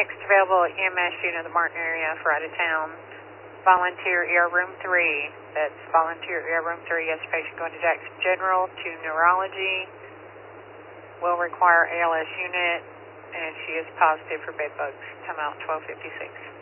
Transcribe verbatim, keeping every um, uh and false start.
Next available E M S unit of the Martin area for out of town. Volunteer air room three. That's volunteer air room three. Yes, patient going to Jackson General to neurology. Will require A L S unit, and she is positive for bed bugs. Come out twelve fifty-six.